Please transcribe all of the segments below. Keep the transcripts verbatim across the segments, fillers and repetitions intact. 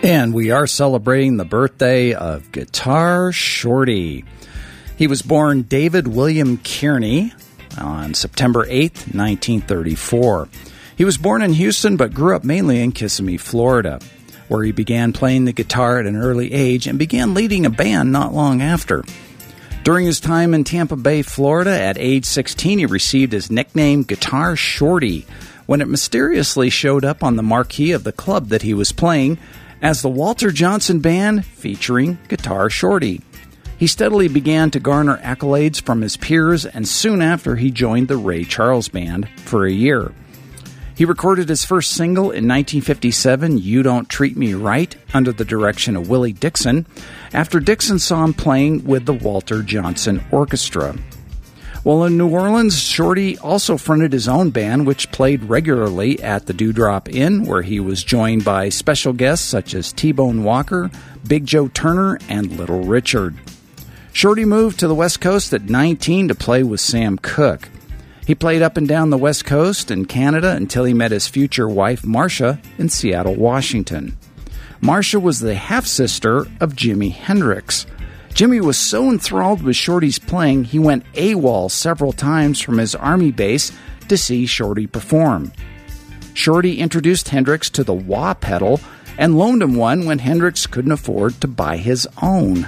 And we are celebrating the birthday of Guitar Shorty. He was born David William Kearney on September eighth, nineteen thirty-four. He was born in Houston but grew up mainly in Kissimmee, Florida, where he began playing the guitar at an early age and began leading a band not long after. During his time in Tampa Bay, Florida, at age sixteen, he received his nickname Guitar Shorty when it mysteriously showed up on the marquee of the club that he was playing as the Walter Johnson Band featuring Guitar Shorty. He steadily began to garner accolades from his peers, and soon after he joined the Ray Charles Band for a year. He recorded his first single in nineteen fifty-seven, You Don't Treat Me Right, under the direction of Willie Dixon, after Dixon saw him playing with the Walter Johnson Orchestra. While in New Orleans, Shorty also fronted his own band, which played regularly at the Dewdrop Inn, where he was joined by special guests such as T-Bone Walker, Big Joe Turner, and Little Richard. Shorty moved to the West Coast at nineteen to play with Sam Cooke. He played up and down the West Coast and Canada until he met his future wife, Marcia, in Seattle, Washington. Marcia was the half-sister of Jimi Hendrix. Jimmy was so enthralled with Shorty's playing, he went AWOL several times from his army base to see Shorty perform. Shorty introduced Hendrix to the wah pedal and loaned him one when Hendrix couldn't afford to buy his own.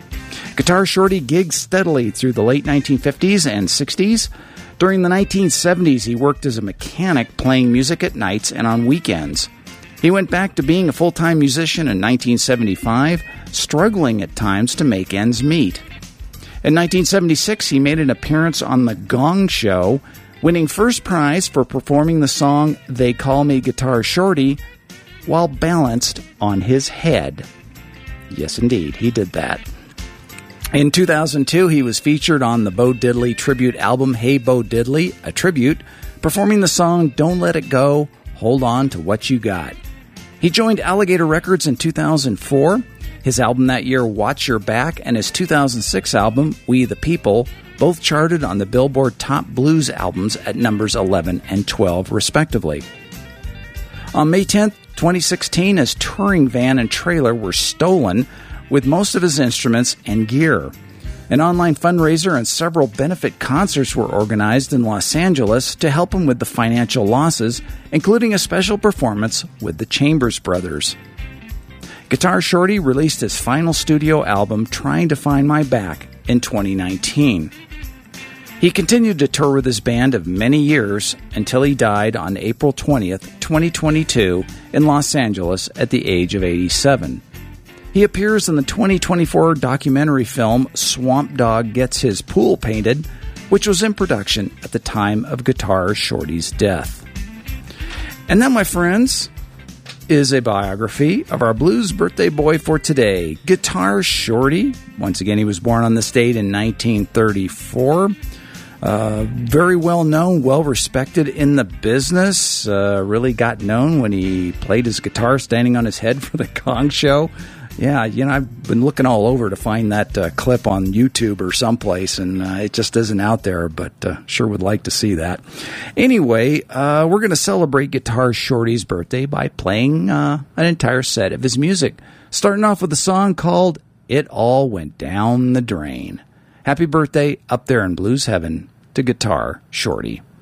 Guitar Shorty gigged steadily through the late nineteen fifties and sixties. During the nineteen seventies, he worked as a mechanic playing music at nights and on weekends. He went back to being a full-time musician in nineteen seventy-five, struggling at times to make ends meet. In nineteen seventy-six, he made an appearance on The Gong Show, winning first prize for performing the song They Call Me Guitar Shorty while balanced on his head. Yes, indeed, he did that. In two thousand two, he was featured on the Bo Diddley tribute album Hey Bo Diddley, a tribute, performing the song Don't Let It Go, Hold On to What You Got. He joined Alligator Records in two thousand four. His album that year, Watch Your Back, and his two thousand six album, We the People, both charted on the Billboard Top Blues albums at numbers eleven and twelve, respectively. On May tenth, twenty sixteen, his touring van and trailer were stolen, with most of his instruments and gear. An online fundraiser and several benefit concerts were organized in Los Angeles to help him with the financial losses, including a special performance with the Chambers Brothers. Guitar Shorty released his final studio album, Trying to Find My Back, in twenty nineteen. He continued to tour with his band of many years until he died on April twentieth, twenty twenty-two, in Los Angeles at the age of eighty-seven. He appears in the twenty twenty-four documentary film Swamp Dogg Gets His Pool Painted, which was in production at the time of Guitar Shorty's death. And that, my friends, is a biography of our blues birthday boy for today, Guitar Shorty. Once again, he was born on this date in nineteen thirty-four. Uh, very well known, well respected in the business. Uh, really got known when he played his guitar standing on his head for the Gong Show. Yeah, you know, I've been looking all over to find that uh, clip on YouTube or someplace, and uh, it just isn't out there, but uh, sure would like to see that. Anyway, uh, we're going to celebrate Guitar Shorty's birthday by playing uh, an entire set of his music, starting off with a song called It All Went Down the Drain. Happy birthday up there in Blues Heaven to Guitar Shorty.